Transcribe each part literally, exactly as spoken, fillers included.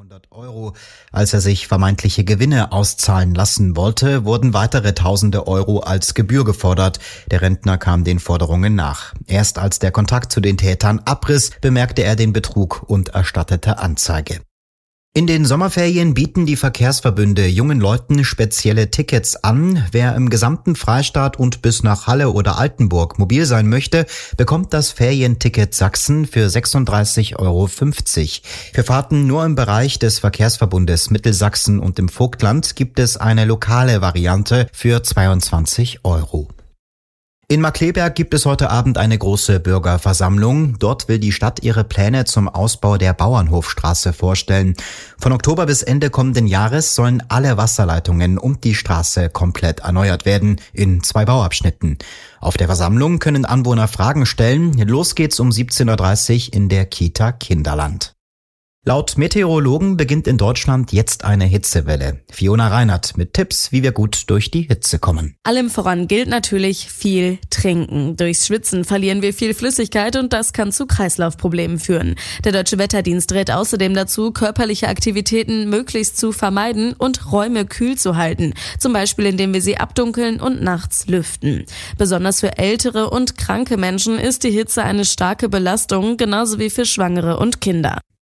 fünfhundert Euro. Als er sich vermeintliche Gewinne auszahlen lassen wollte, wurden weitere Tausende Euro als Gebühr gefordert. Der Rentner kam den Forderungen nach. Erst als der Kontakt zu den Tätern abriss, bemerkte er den Betrug und erstattete Anzeige. In den Sommerferien bieten die Verkehrsverbünde jungen Leuten spezielle Tickets an. Wer im gesamten Freistaat und bis nach Halle oder Altenburg mobil sein möchte, bekommt das Ferienticket Sachsen für sechsunddreißig Euro fünfzig. Für Fahrten nur im Bereich des Verkehrsverbundes Mittelsachsen und im Vogtland gibt es eine lokale Variante für zweiundzwanzig Euro. In Markkleeberg gibt es heute Abend eine große Bürgerversammlung. Dort will die Stadt ihre Pläne zum Ausbau der Bauernhofstraße vorstellen. Von Oktober bis Ende kommenden Jahres sollen alle Wasserleitungen und die Straße komplett erneuert werden, in zwei Bauabschnitten. Auf der Versammlung können Anwohner Fragen stellen. Los geht's um siebzehn Uhr dreißig in der Kita Kinderland. Laut Meteorologen beginnt in Deutschland jetzt eine Hitzewelle. Fiona Reinert mit Tipps, wie wir gut durch die Hitze kommen. Allem voran gilt natürlich viel trinken. Durchs Schwitzen verlieren wir viel Flüssigkeit und das kann zu Kreislaufproblemen führen. Der Deutsche Wetterdienst rät außerdem dazu, körperliche Aktivitäten möglichst zu vermeiden und Räume kühl zu halten. Zum Beispiel, indem wir sie abdunkeln und nachts lüften. Besonders für ältere und kranke Menschen ist die Hitze eine starke Belastung, genauso wie für Schwangere und Kinder.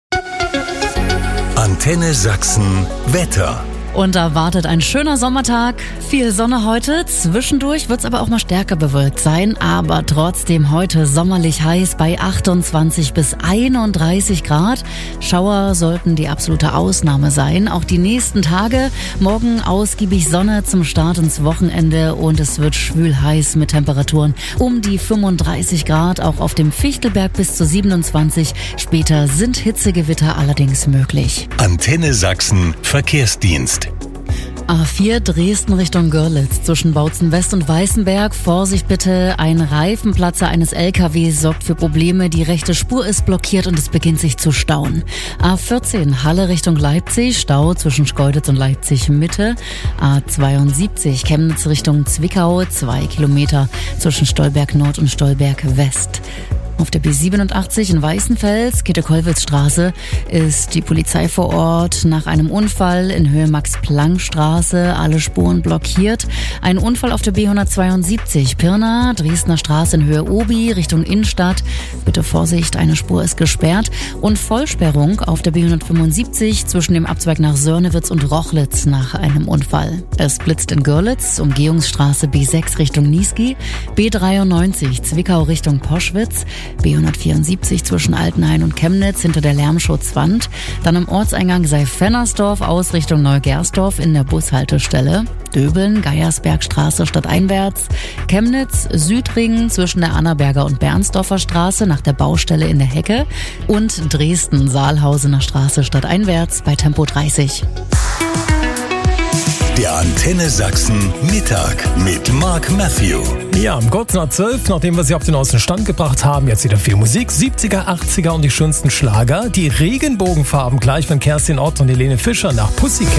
Antenne Sachsen Wetter. Und da wartet ein schöner Sommertag, viel Sonne heute, zwischendurch wird es aber auch mal stärker bewölkt sein, aber trotzdem heute sommerlich heiß bei achtundzwanzig bis einunddreißig Grad. Schauer sollten die absolute Ausnahme sein, auch die nächsten Tage. Morgen ausgiebig Sonne zum Start ins Wochenende und es wird schwül heiß mit Temperaturen um die fünfunddreißig Grad, auch auf dem Fichtelberg bis zu siebenundzwanzig. Später sind Hitzegewitter allerdings möglich. Antenne Sachsen Verkehrsdienst. A vier Dresden Richtung Görlitz zwischen Bautzen West und Weißenberg. Vorsicht bitte, ein Reifenplatzer eines L K Ws sorgt für Probleme. Die rechte Spur ist blockiert und es beginnt sich zu stauen. A vierzehn Halle Richtung Leipzig, Stau zwischen Schkeuditz und Leipzig Mitte. A zweiundsiebzig Chemnitz Richtung Zwickau, zwei Kilometer zwischen Stolberg Nord und Stolberg West. Auf der B siebenundachtzig in Weißenfels, Käthe-Kollwitz-Straße, ist die Polizei vor Ort nach einem Unfall in Höhe Max-Planck-Straße. Alle Spuren blockiert. Ein Unfall auf der B hundertzweiundsiebzig, Pirna, Dresdner Straße in Höhe Obi, Richtung Innenstadt. Bitte Vorsicht, eine Spur ist gesperrt. Und Vollsperrung auf der B hundertfünfundsiebzig zwischen dem Abzweig nach Sörnewitz und Rochlitz nach einem Unfall. Es blitzt in Görlitz, Umgehungsstraße B sechs Richtung Niesky, B dreiundneunzig Zwickau Richtung Poschwitz, B hundertvierundsiebzig zwischen Altenhain und Chemnitz hinter der Lärmschutzwand. Dann im Ortseingang Seif-Fennersdorf aus Richtung Neugersdorf in der Bushaltestelle. Döbeln, Geiersbergstraße stadteinwärts. Chemnitz, Südring zwischen der Annaberger und Bernsdorfer Straße nach der Baustelle in der Hecke. Und Dresden, Saalhausener Straße stadteinwärts bei Tempo dreißig. Der Antenne Sachsen Mittag mit Mark Matthew. Ja, kurz nach zwölf, nachdem wir Sie auf den neuesten Stand gebracht haben, jetzt wieder viel Musik, siebziger, achtziger und die schönsten Schlager. Die Regenbogenfarben gleich von Kerstin Ott und Helene Fischer nach Pussycat.